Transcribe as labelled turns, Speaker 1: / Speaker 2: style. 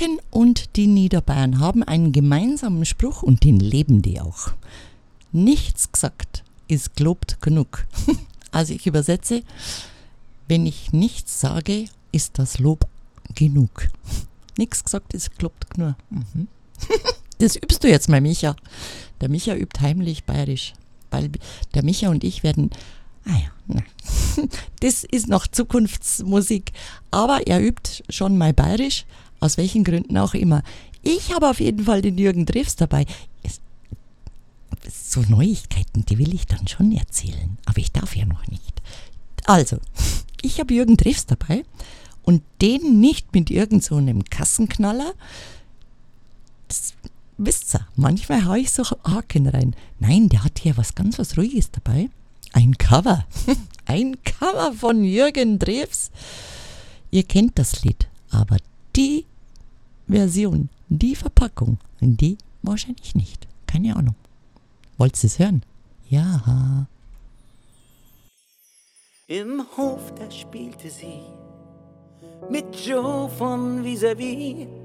Speaker 1: Franken und die Niederbayern haben einen gemeinsamen Spruch und den leben die auch. Nichts gesagt ist gelobt genug. Also ich übersetze, wenn ich nichts sage, ist das Lob genug. Nichts gesagt ist gelobt genug. Das übst du jetzt mal, Micha. Der Micha übt heimlich bayerisch, weil der Micha und ich werden... Das ist noch Zukunftsmusik, aber er übt schon mal bayerisch, aus welchen Gründen auch immer. Ich habe auf jeden Fall den Jürgen Drews dabei. So Neuigkeiten, die will ich dann schon erzählen, aber ich darf ja noch nicht. Also, ich habe Jürgen Drews dabei und den nicht mit irgend so einem Kassenknaller. Das wisst ihr, manchmal haue ich so Haken rein. Nein, der hat hier was Ruhiges dabei. Ein Cover. Ein Cover von Jürgen Drews. Ihr kennt das Lied, aber die Version, die Verpackung, die wahrscheinlich nicht. Keine Ahnung. Wollt ihr es hören? Ja.
Speaker 2: Im Hof, da spielte sie mit Joe von Vis-a-vis.